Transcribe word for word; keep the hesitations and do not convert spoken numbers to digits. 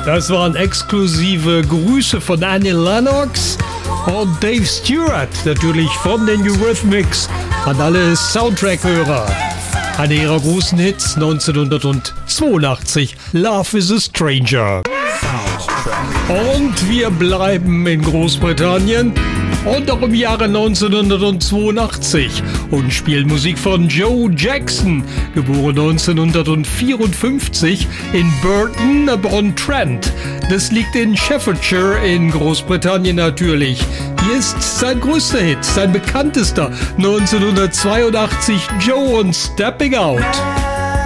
Das waren exklusive Grüße von Annie Lennox und Dave Stewart, natürlich von den Eurythmics, an alle Soundtrack-Hörer. Eine ihrer großen Hits neunzehnhundertzweiundachtzig, Love is a Stranger. Und wir bleiben in Großbritannien und auch im Jahre neunzehnhundertzweiundachtzig und spielen Musik von Joe Jackson, geboren neunzehnhundertvierundfünfzig in Burton-upon-Trent. Das liegt in Staffordshire in Großbritannien natürlich. Hier ist sein größter Hit, sein bekanntester, neunzehnhundertzweiundachtzig, Joe und Stepping Out.